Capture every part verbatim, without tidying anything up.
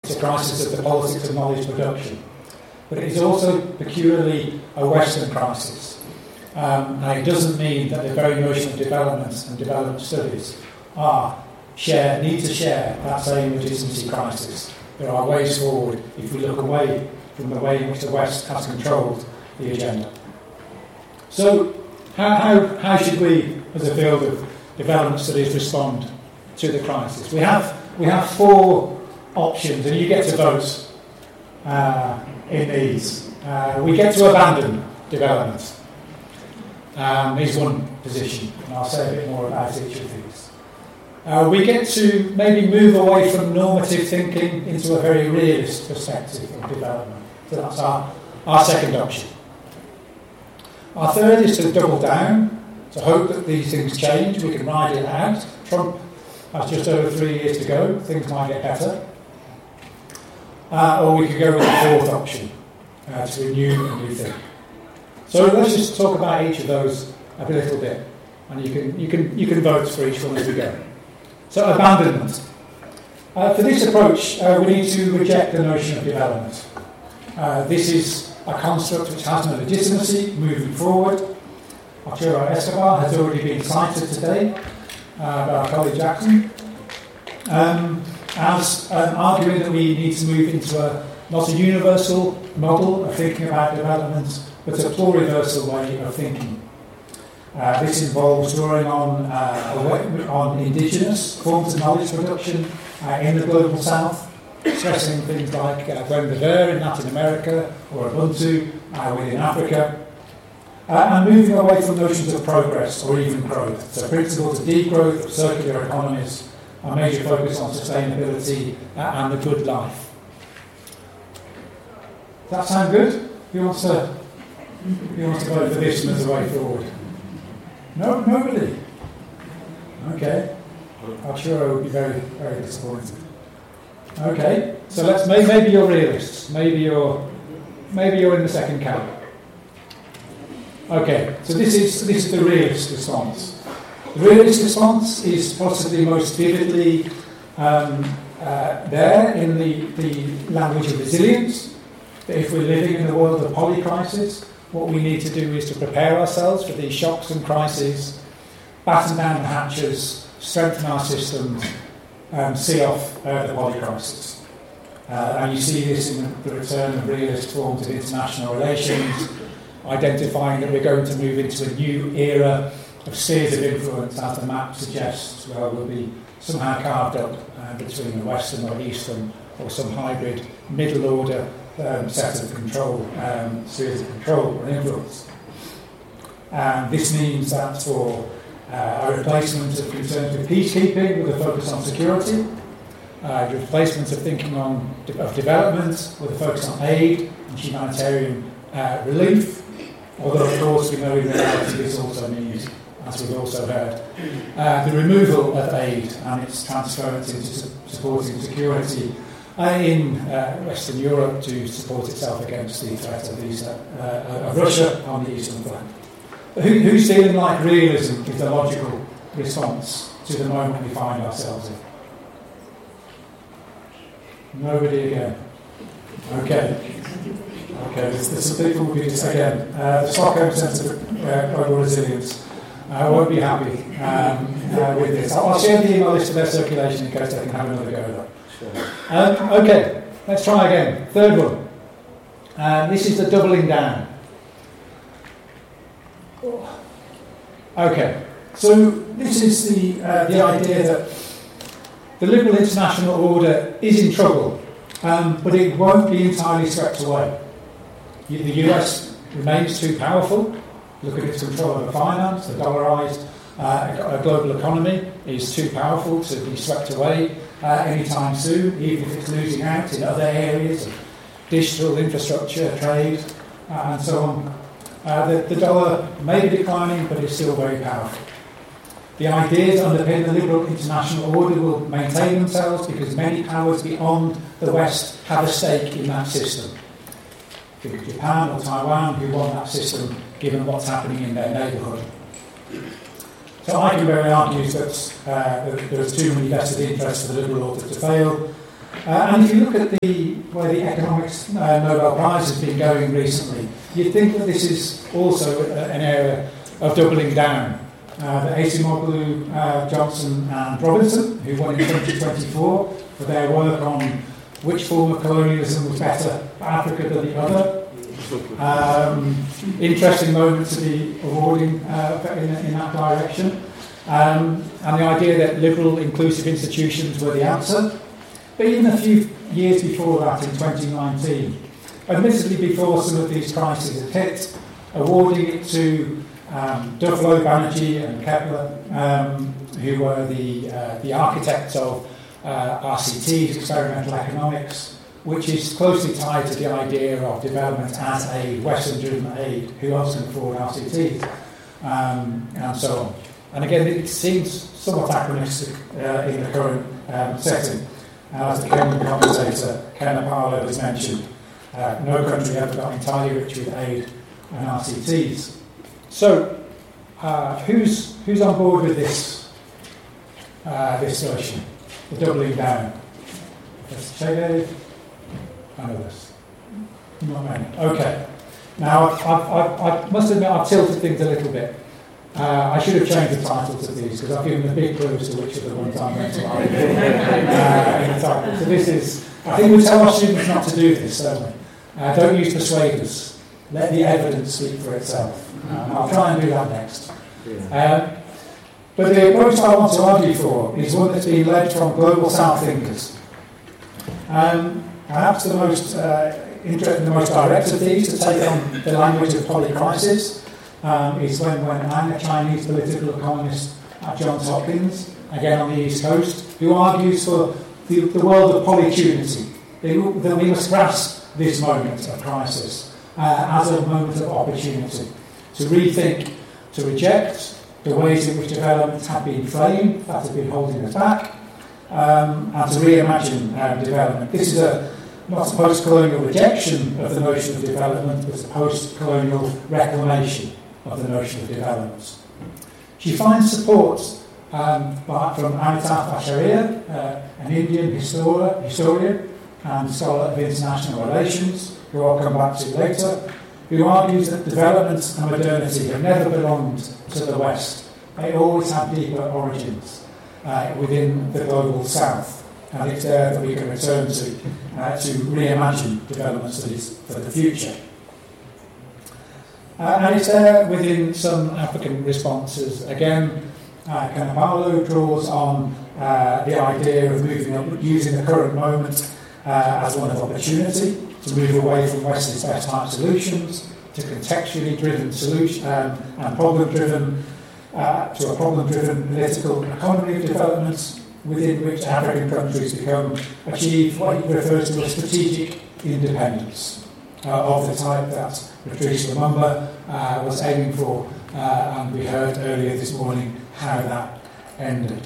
It's a crisis of the politics of knowledge production. But it is also peculiarly a Western crisis. Um, and it doesn't mean that the very notion of development and development studies are share, need to share that same legitimacy crisis. There are ways forward if we look away from the way in which the West has controlled the agenda. So, how, how, how should we, as a field of development studies, respond to the crisis? We have we have four options, and you get to vote uh, in these. Uh, we get to abandon development. Um, is one position, and I'll say a bit more about each of these. Uh, we get to maybe move away from normative thinking into a very realist perspective of development. So that's our, our second option. Our third is to double down, to hope that these things change. We can ride it out. Trump has just over three years to go. Things might get better. Uh, or we could go with the fourth option, uh, to renew a new thing. So let's just talk about each of those a little bit, and you can you can you can vote for each one as we go. So abandonment. Uh, for this approach, uh, we need to reject the notion of development. Uh, this is a construct which has no legitimacy moving forward. Arturo Escobar has already been cited today uh, by our colleague Jackson um, as um, arguing that we need to move into a not a universal model of thinking about development, but a pluriversal way of thinking. Uh, this involves drawing on uh, on indigenous forms of knowledge production uh, in the global south, stressing things like uh, Buen Viver in Latin America or Ubuntu uh, within Africa, uh, and moving away from notions of progress or even growth. So principles of degrowth, of circular economies, a major focus on sustainability uh, and the good life. Does that sound good? Who wants to, who wants to vote for this as a way forward? No, nobody. Okay. I'm sure I would be very, very disappointed. Okay, so let's maybe, maybe you're realists. Maybe you're maybe you're in the second camp. Okay, so this is this is the realist response. The realist response is possibly most vividly um, uh, there in the, the language of resilience. That if we're living in the world of polycrisis, what we need to do is to prepare ourselves for these shocks and crises, batten down the hatches, strengthen our systems, um, see off uh, the polycrisis. Uh, and you see this in the return of realist forms of international relations, identifying that we're going to move into a new era of spheres of influence, as the map suggests, where we'll be somehow carved up uh, between the Western or Eastern, or some hybrid middle order Um, set of control, um, spheres of control or influence. And this means that for uh, a replacement of concerns with peacekeeping with a focus on security, uh, a replacement of thinking on de- of development with a focus on aid and humanitarian uh, relief, although of course we know in reality this also means, as we've also heard, uh, the removal of aid and its transference into su- supporting security Uh, in uh, Western Europe to support itself against the threat of, these, uh, uh, of Russia on the eastern flank. Who, who's feeling like realism is the logical response to the moment we find ourselves in? Nobody again. Okay. Okay, there's, there's some people who be again. Uh, the Stockholm Centre for uh, Global Resilience uh, won't be happy um, uh, with this. I'll, I'll share the email list of their circulation in case they can have another go though. Um, okay, let's try again. Third one. Um, this is the doubling down. Okay, so this is the uh, the idea that the liberal international order is in trouble, um, but it won't be entirely swept away. The U S remains too powerful. Look at its control over finance, the dollarized uh, global economy is too powerful to be swept away Uh, anytime soon, even if it's losing out in other areas of digital infrastructure, trade, uh, and so on. Uh, the, the dollar may be declining, but it's still very powerful. The ideas underpin the liberal international order will maintain themselves because many powers beyond the West have a stake in that system. Think of Japan or Taiwan, who want that system given what's happening in their neighbourhood. So Eichenberg argues that uh, there's too many vested interests for the liberal order to fail, Uh, and if you look at the where the economics uh, Nobel Prize has been going recently, you'd think that this is also uh, an area of doubling down. Uh, the Acemoglu, uh, Johnson and Robinson, who won in twenty twenty-four for their work on which form of colonialism was better for Africa than the other. Um, interesting moment to be awarding uh, in, in that direction. Um, and the idea that liberal, inclusive institutions were the answer. But even a few years before that, in twenty nineteen, admittedly before some of these crises had hit, awarding it to um, Duflo, Banerjee and Kepler, um, who were the, uh, the architects of uh, R C Ts, experimental economics, which is closely tied to the idea of development as aid, Western-driven aid, who else can afford R C Ts, um, and so on. And again, it seems somewhat anachronistic uh, in the current um, setting. As the Kenyan commentator Ken Apalo has mentioned, uh, no country ever got entirely rich with aid and R C Ts. So, uh, who's who's on board with this uh, this version, the doubling down? That's Chege and others. Not many. Okay. Now, I've, I've, I've, I must admit, I've tilted things a little bit. Uh, I should have changed the titles of these because I've given the big clues to which of the ones I'm going to argue uh, in the title. So this is, I think we tell our students not to do this, don't we? Uh, don't use persuaders. Let the evidence speak for itself. Um, I'll try and do that next. Um, but the approach I want to argue for is one that's been led from global South thinkers. Um, perhaps the most uh, interesting, the most direct of these to take on the language of polycrisis. Um, is when, when I'm a Chinese political economist at Johns Hopkins, again on the East Coast, who argues for the, the world of polytunity, that we must grasp this moment of crisis uh, as a moment of opportunity, to rethink, to reject the ways in which development have been framed, that have been holding us back, um, and to reimagine uh, development. This is a not a post-colonial rejection of the notion of development, but a post-colonial reclamation of the notion of development. She finds support um, by, from Amitav Acharya, uh, an Indian historian, historian and scholar of international relations, who I'll come back to later, who argues that development and modernity have never belonged to the West. They always have deeper origins uh, within the global South, and it's there that we can return to uh, to reimagine development studies for the future. Uh, and it's there within some African responses. Again, uh, Kanapalo draws on uh, the idea of moving up, using the current moment uh, as one of opportunity, to move away from West's best type solutions, to contextually driven solution um, and problem-driven, uh, to a problem-driven political economy of development within which African countries become achieve what he refers to as strategic independence. Uh, of the type that Patrice Lumumba uh, was aiming for, uh, and we heard earlier this morning how that ended.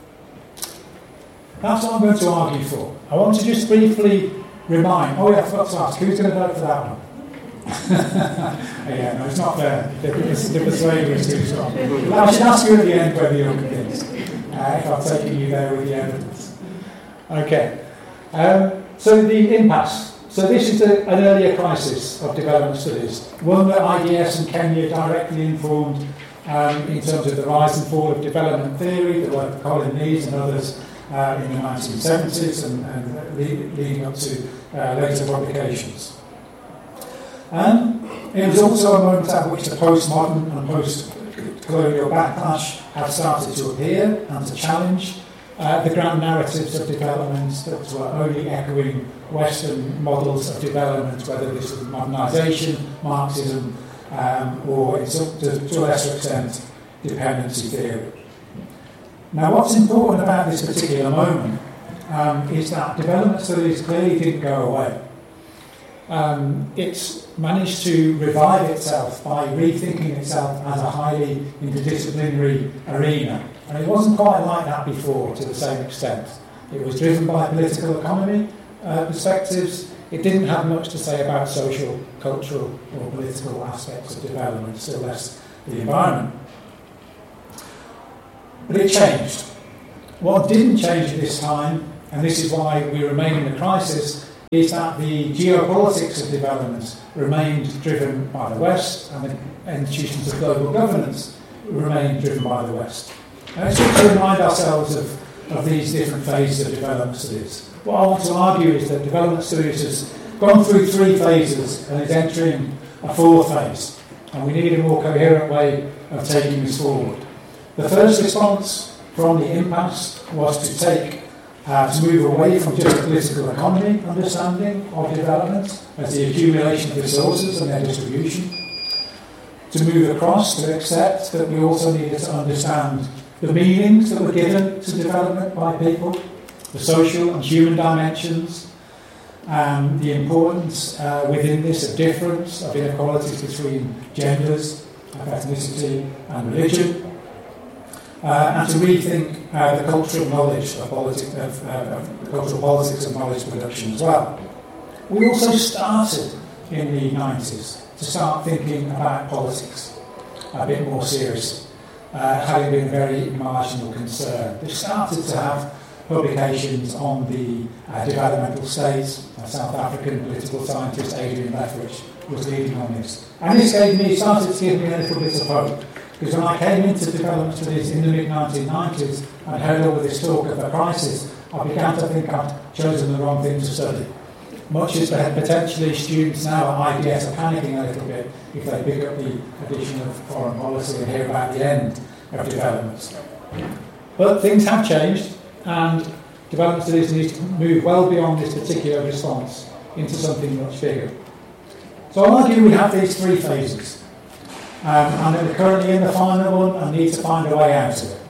That's what I'm going to argue for. I want to just briefly remind, oh yeah, I forgot to ask, who's going to vote for that one? Yeah, no, it's not fair. The, the, the persuader is too strong. I should ask you at the end whether you're convinced, uh, if I've taken you there with the evidence. Okay. Um, so the impasse. So this is a, an earlier crisis of development studies, one that I D S and Kenya directly informed um, in terms of the rise and fall of development theory, the work of Colin Lees and others uh, in the nineteen seventies and, and leading up to uh, later publications. Um, it was also a moment at which the postmodern and post-colonial backlash had started to appear and to challenge Uh, the grand narratives of development that were only echoing Western models of development, whether this was modernisation, Marxism, um, or to, to a lesser extent, dependency theory. Now, what's important about this particular moment um, is that development studies clearly didn't go away. Um, it's managed to revive itself by rethinking itself as a highly interdisciplinary arena. And it wasn't quite like that before to the same extent. It was driven by political economy uh, perspectives. It didn't have much to say about social, cultural or political aspects of development, still less the environment. But it changed. What didn't change at this time and this is why we remain in a crisis, is that the geopolitics of development remained driven by the West, and the institutions of global governance remained driven by the West. And it's good to remind ourselves of, of these different phases of development studies. What I want to argue is that development studies has gone through three phases and is entering a fourth phase, and we need a more coherent way of taking this forward. The first response from the impasse was to take uh, to move away from just a political economy understanding of development as the accumulation of resources and their distribution, to move across to accept that we also needed to understand the meanings that were given to development by people, the social and human dimensions, and the importance uh, within this of difference, of inequalities between genders, of ethnicity and religion, uh, and to rethink uh, the cultural knowledge of, politi- of, uh, of the cultural politics of knowledge production as well. We also started in the nineties to start thinking about politics a bit more seriously, uh, having been a very marginal concern. We started to have publications on the uh, developmental states. A South African political scientist, Adrian Lethbridge, was leading on this. And this gave me, started to give me a little bit of hope, because when I came into development studies in the mid nineteen nineties and heard all this talk of a crisis, I began to think I'd chosen the wrong thing to study. Much as potentially students now at I D S are panicking a little bit if they pick up the edition of foreign policy and hear about the end of development. But things have changed, and development studies need to move well beyond this particular response into something much bigger. So I'll argue we have these three phases, um, and that we're currently in the final one and need to find a way out of it.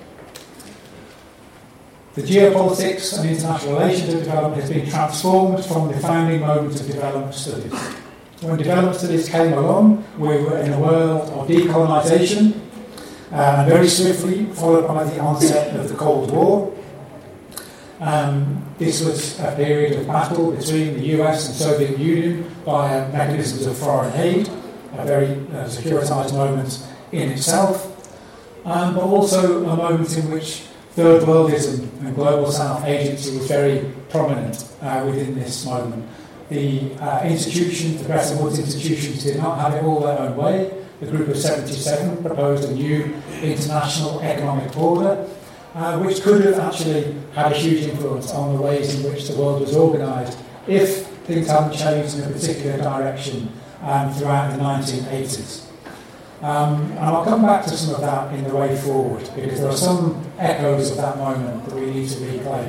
The geopolitics and international relations of development has been transformed from the founding moment of development studies. When development studies came along, we were in a world of decolonisation, uh, and very swiftly followed by the onset of the Cold War. Um, this was a period of battle between the U S and Soviet Union via mechanisms of foreign aid, a very uh, securitized moment in itself, um, but also a moment in which Third Worldism and Global South agency was very prominent uh, within this moment. The uh, institutions, the Bretton Woods institutions, did not have it all their own way. The Group of seventy-seven proposed a new international economic order, Uh, which could have actually had a huge influence on the ways in which the world was organised if things hadn't changed in a particular direction um, throughout the nineteen eighties. Um, and I'll come back to some of that in the way forward, because there are some echoes of that moment that we need to replay.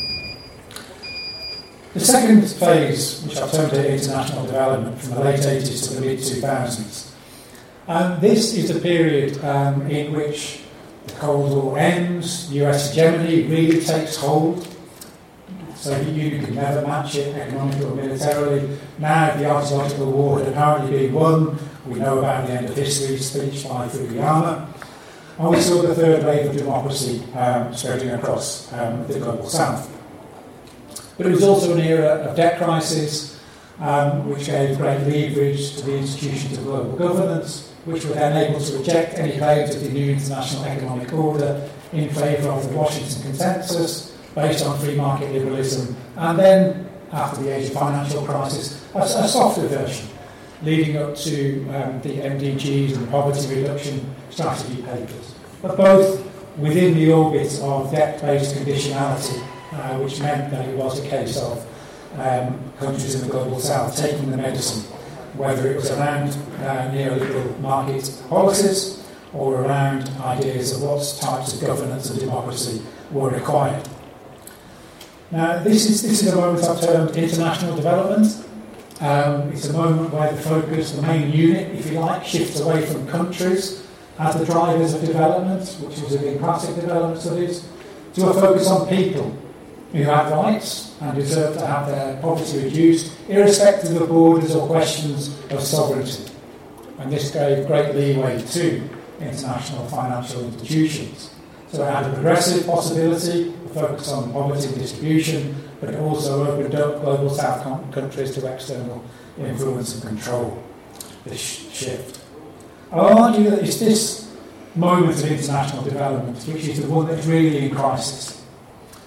The second phase, which I've termed international development, from the late eighties to the mid two thousands, um, this is a period um, in which the Cold War ends, U S hegemony really takes hold. The Soviet Union could never match it economically or militarily. Now the archaeological war had apparently been won. We know about the end of history speech by Fukuyama. And we saw the third wave of democracy um, spreading across um, the global south. But it was also an era of debt crisis, um, which gave great leverage to the institutions of global governance, which were then able to reject any claims of the new international economic order in favour of the Washington Consensus, based on free market liberalism, and then, after the age of financial crisis, a, a softer version, leading up to um, the M D Gs and the poverty reduction strategy papers, but both within the orbit of debt-based conditionality, uh, which meant that it was a case of um, countries in the global south taking the medicine, whether it was around uh, neoliberal market policies or around ideas of what types of governance and democracy were required. Now, this is this is a moment I've termed international development. Um, it's a moment where the focus, the main unit, if you like, shifts away from countries as the drivers of development, which was in classic development studies, to a focus on people who have rights and deserve to have their poverty reduced, irrespective of borders or questions of sovereignty. And this gave great leeway to international financial institutions. So it had a progressive possibility, a focus on poverty distribution, but it also opened up global south countries to external influence and control, this shift. I'll argue that it's this moment of international development which is the one that's really in crisis.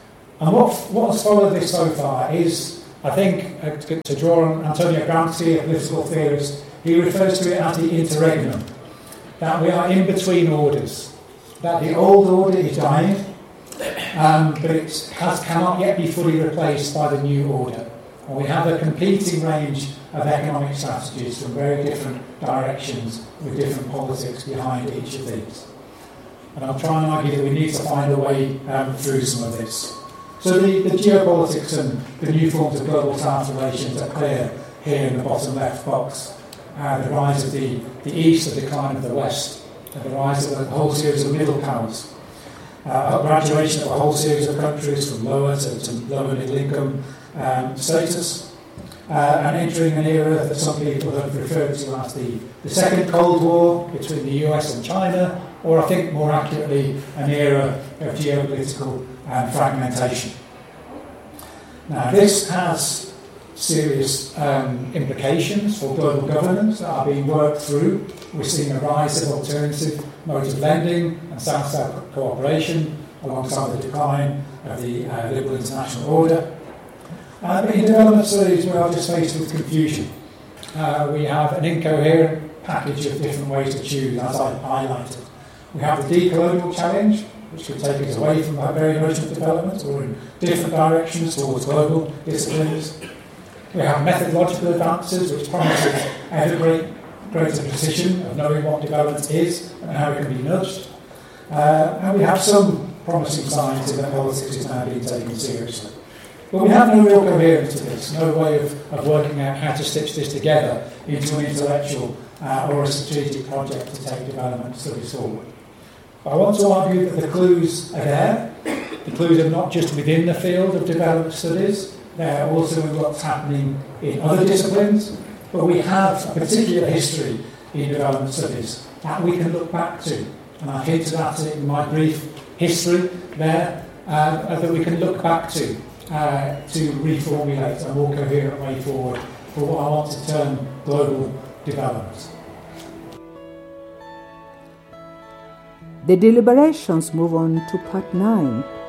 And what, what has followed this so far is, I think, uh, to, to draw on Antonio Gramsci, a political theorist, he refers to it as the interregnum, that we are in between orders, that the old order is dying, um, but it has, cannot yet be fully replaced by the new order. And we have a competing range of economic strategies from very different directions with different politics behind each of these. And I'll try and argue that we need to find a way um, through some of this. So the, the geopolitics and the new forms of global South relations are clear here in the bottom left box. Uh, the rise of the, the East, the decline of the West, and the rise of a whole series of middle powers. Uh, graduation of a whole series of countries from lower to, to lower middle income um, status, uh, and entering an era that some people have referred to as the, the Second Cold War between the U S and China, or I think more accurately, an era of geopolitical um, fragmentation. Now, this has serious um, implications for global governance that are being worked through. We're seeing a rise of alternative modes of lending and South-South cooperation alongside the decline of the uh, liberal international order. Uh, but in development studies, we are just faced with confusion. Uh, we have an incoherent package of different ways to choose, as I highlighted. We have the decolonial challenge, which could take us away from that very notion of development, or in different directions towards global disciplines. We have methodological advances, which promise ever great, greater precision of knowing what development is and how it can be nudged. Uh, and we have some promising signs that politics is now being taken seriously. But we have no real coherence to this, no way of, of working out how to stitch this together into an intellectual uh, or a strategic project to take development studies forward. I want to argue that the clues are there. The clues are not just within the field of development studies, they're also in what's happening in other disciplines, but we have a particular history in development studies that we can look back to. And I've hinted at it in my brief history there, uh, that we can look back to uh, to reformulate a more coherent way forward for what I want to term global development. The deliberations move on to part nine.